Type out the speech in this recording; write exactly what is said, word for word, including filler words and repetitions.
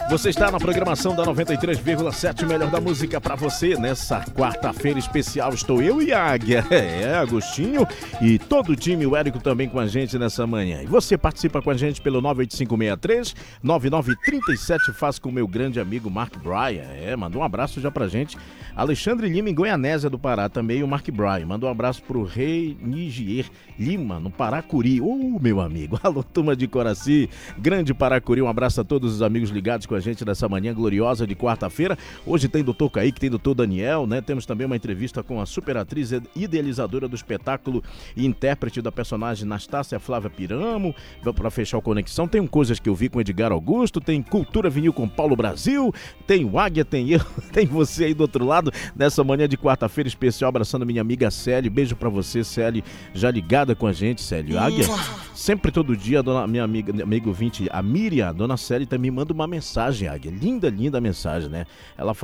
Você está na programação da noventa e três vírgula sete, melhor da música pra você. Nessa quarta-feira especial estou eu e a Águia, é, Agostinho e todo o time, o Érico também com a gente nessa manhã. E você participa com a gente pelo nove oito cinco seis três, nove nove três sete, faz com o meu grande amigo Mark Bryan. É, mandou um abraço já pra gente. Alexandre Lima em Goianésia do Pará também, o Mark Bryan. Mandou um abraço pro Rei Nigier Lima, no Paracuri. Ô, uh, meu amigo, alô, turma de Coraci, grande Paracuri, um abraço a todos os amigos ligados com a gente nessa manhã gloriosa de quarta-feira. Hoje tem doutor Kaique, tem doutor Daniel, né? Temos também uma entrevista com a superatriz idealizadora do espetáculo e intérprete da personagem Nastácia Flávia Piramo, para fechar o Conexão. Tem coisas que eu vi com Edgar Augusto, tem Cultura Vinil com Paulo Brasil, tem o Águia, tem eu, tem você aí do outro lado, nessa manhã de quarta-feira especial, abraçando minha amiga Célia. Beijo pra você, Célia, já ligada com a gente, Célia. Águia, sempre todo dia, a dona, minha amiga, amigo ouvinte, a Miriam, a dona Célia, também manda uma mensagem, Águia. Linda, linda mensagem, né? Ela